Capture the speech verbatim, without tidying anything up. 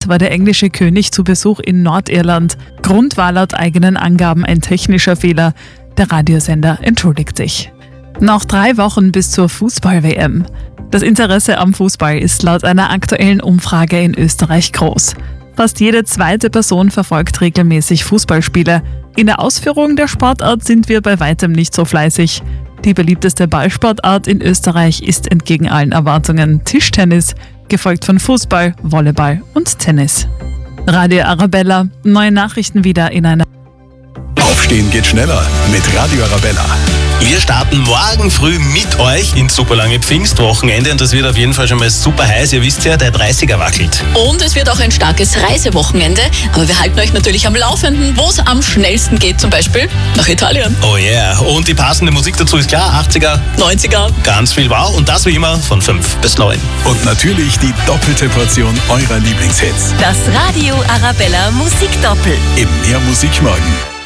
Nacht war der englische König zu Besuch in Nordirland. Grund war laut eigenen Angaben ein technischer Fehler. Der Radiosender entschuldigt sich. Noch drei Wochen bis zur Fußball-W M. Das Interesse am Fußball ist laut einer aktuellen Umfrage in Österreich groß. Fast jede zweite Person verfolgt regelmäßig Fußballspiele. In der Ausführung der Sportart sind wir bei weitem nicht so fleißig. Die beliebteste Ballsportart in Österreich ist entgegen allen Erwartungen Tischtennis, gefolgt von Fußball, Volleyball und Tennis. Radio Arabella, neue Nachrichten wieder in einer... Aufstehen geht schneller mit Radio Arabella. Wir starten morgen früh mit euch ins super lange Pfingstwochenende und das wird auf jeden Fall schon mal super heiß. Ihr wisst ja, der dreißiger wackelt. Und es wird auch ein starkes Reisewochenende, aber wir halten euch natürlich am Laufenden, wo es am schnellsten geht, zum Beispiel nach Italien. Oh yeah, und die passende Musik dazu ist klar, achtziger, neunziger. Ganz viel Wow und das wie immer von fünf bis neun. Und natürlich die doppelte Portion eurer Lieblingshits. Das Radio Arabella Musikdoppel. Im Mehr Musik morgen.